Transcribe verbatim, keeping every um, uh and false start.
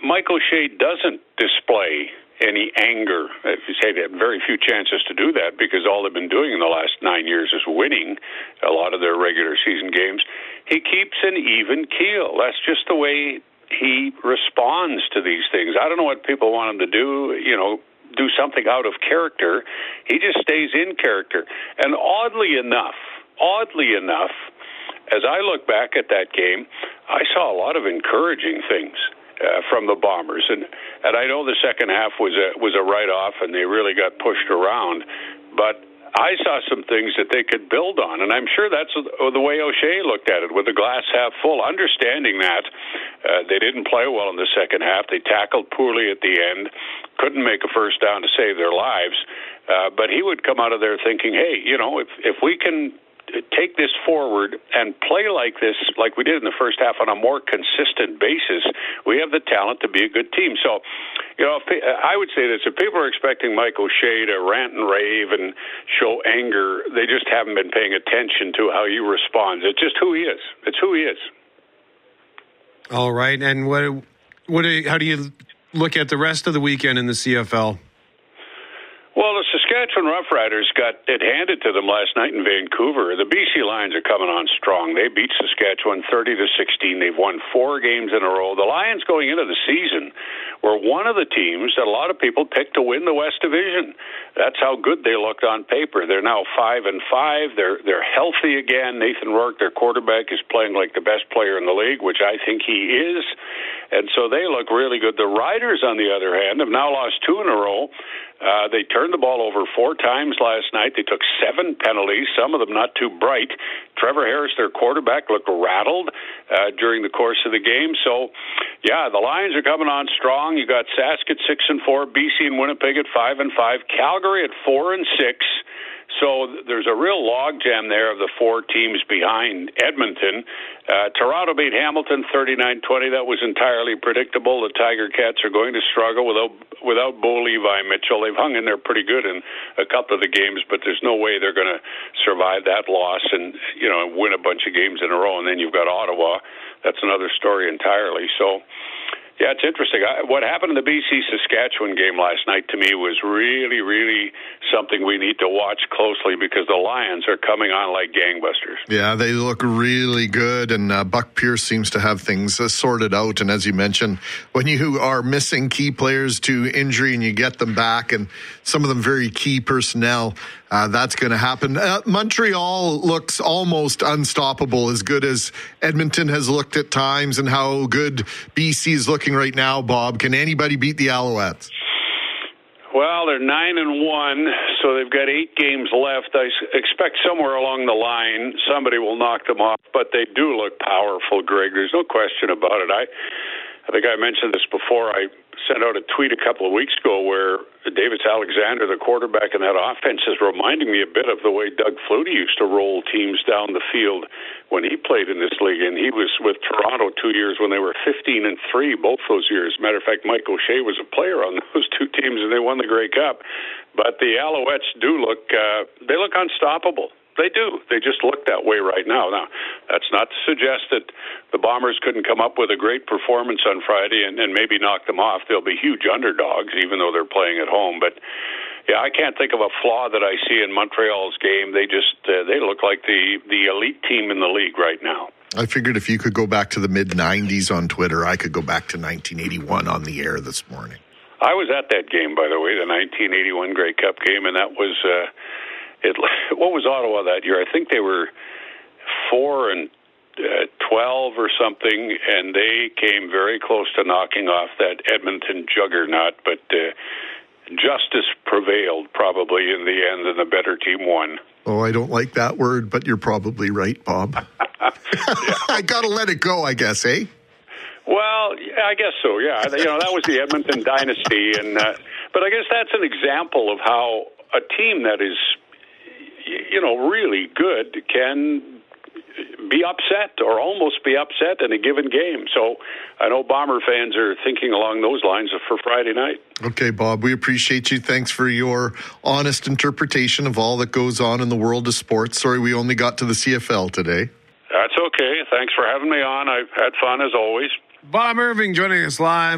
Mike O'Shea doesn't display any anger. If you say they have very few chances to do that because all they've been doing in the last nine years is winning a lot of their regular season games. He keeps an even keel. That's just the way he responds to these things. I don't know what people want him to do, you know, do something out of character. He just stays in character. And oddly enough, oddly enough, as I look back at that game, I saw a lot of encouraging things Uh, from the Bombers, and and I know the second half was a was a write-off, and they really got pushed around. But I saw some things that they could build on, and I'm sure that's the way O'Shea looked at it, with the glass half full, understanding that uh, they didn't play well in the second half. They tackled poorly at the end, couldn't make a first down to save their lives. Uh, but he would come out of there thinking, hey, you know, if if we can take this forward and play like this, like we did in the first half, on a more consistent basis, we have the talent to be a good team. So, you know, if, I would say this: if people are expecting Mike O'Shea to rant and rave and show anger, they just haven't been paying attention to how he responds. It's just who he is. It's who he is. All right, and what, what, do you, how do you look at the rest of the weekend in the C F L? Well, the Saskatchewan Roughriders got it handed to them last night in Vancouver. The B C Lions are coming on strong. They beat Saskatchewan thirty to sixteen. They've won four games in a row. The Lions, going into the season, were one of the teams that a lot of people picked to win the West Division. That's how good they looked on paper. They're now five and five. They're they're healthy again. Nathan Rourke, their quarterback, is playing like the best player in the league, which I think he is. And so they look really good. The Riders, on the other hand, have now lost two in a row. Uh, they turned the ball over four times last night. They took seven penalties, some of them not too bright. Trevor Harris, their quarterback, looked rattled uh, during the course of the game. So, yeah, the Lions are coming on strong. You got Sask at six and four, B C and Winnipeg at five and five, Calgary at four and six. So there's a real logjam there of the four teams behind Edmonton. Uh, Toronto beat Hamilton thirty-nine twenty. That was entirely predictable. The Tiger Cats are going to struggle without without Bo Levi Mitchell. They've hung in there pretty good in a couple of the games, but there's no way they're going to survive that loss and, you know, win a bunch of games in a row. And then you've got Ottawa. That's another story entirely. So, yeah, it's interesting. I, what happened in the B C-Saskatchewan game last night to me was really, really something we need to watch closely, because the Lions are coming on like gangbusters. Yeah, they look really good, and uh, Buck Pierce seems to have things uh, sorted out. And as you mentioned, when you are missing key players to injury and you get them back, and some of them very key personnel, Uh, that's going to happen. Uh, Montreal looks almost unstoppable, as good as Edmonton has looked at times, and how good B C is looking right now, Bob. Can anybody beat the Alouettes? Well, they're nine and one, so they've got eight games left. I expect somewhere along the line somebody will knock them off, but they do look powerful, Greg. There's no question about it. I, I think I mentioned this before. I sent out a tweet a couple of weeks ago where Davis Alexander, the quarterback in that offense, is reminding me a bit of the way Doug Flutie used to roll teams down the field when he played in this league. And he was with Toronto two years when they were fifteen and three, both those years. Matter of fact, Mike O'Shea was a player on those two teams, and they won the Grey Cup. But the Alouettes do look, uh, they look unstoppable. They do. They just look that way right now. Now, that's not to suggest that the Bombers couldn't come up with a great performance on Friday and, and maybe knock them off. They'll be huge underdogs, even though they're playing at home. But, yeah, I can't think of a flaw that I see in Montreal's game. They just uh, they look like the, the elite team in the league right now. I figured if you could go back to the mid nineties on Twitter, I could go back to nineteen eighty-one on the air this morning. I was at that game, by the way, the nineteen eighty-one Grey Cup game, and that was uh, – It, what was Ottawa that year? I think they were four and uh, twelve or something, and they came very close to knocking off that Edmonton juggernaut. But uh, justice prevailed probably in the end, and the better team won. Oh, I don't like that word, but you're probably right, Bob. I got to let it go, I guess, eh? Well, yeah, I guess so. Yeah, you know, that was the Edmonton dynasty, and uh, but I guess that's an example of how a team that is, you know, really good can be upset or almost be upset in a given game. So I know Bomber fans are thinking along those lines for Friday night. Okay, Bob, we appreciate you. Thanks for your honest interpretation of all that goes on in the world of sports. Sorry we only got to the C F L today. That's okay. Thanks for having me on. I've had fun as always. Bob Irving joining us live.